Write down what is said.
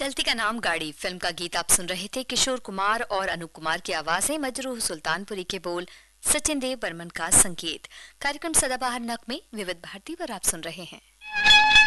गलती का नाम गाड़ी फिल्म का गीत आप सुन रहे थे। किशोर कुमार और अनूप कुमार की आवाजें, मजरूह सुल्तानपुरी के बोल, सचिन देव बर्मन का संगीत। कार्यक्रम सदाबहार नग में विविध भारती पर आप सुन रहे हैं।